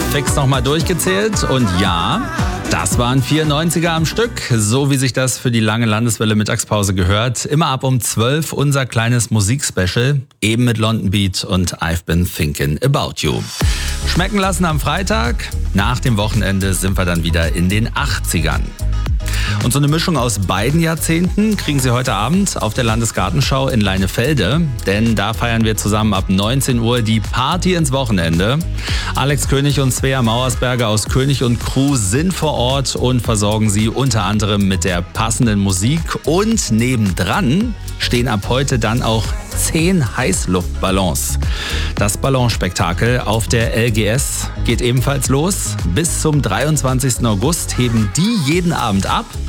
Fix nochmal durchgezählt und ja, das waren 94er am Stück, so wie sich das für die lange Landeswelle Mittagspause gehört. Immer ab um 12 unser kleines Musikspecial, eben mit London Beat und I've Been Thinking About You. Schmecken lassen am Freitag, nach dem Wochenende sind wir dann wieder in den 80ern. Und so eine Mischung aus beiden Jahrzehnten kriegen Sie heute Abend auf der Landesgartenschau in Leinefelde. Denn da feiern wir zusammen ab 19 Uhr die Party ins Wochenende. Alex König und Svea Mauersberger aus König und Crew sind vor Ort und versorgen Sie unter anderem mit der passenden Musik. Und nebendran stehen ab heute dann auch 10 Heißluftballons. Das Ballonspektakel auf der LGS geht ebenfalls los. Bis zum 23. August heben die jeden Abend ab.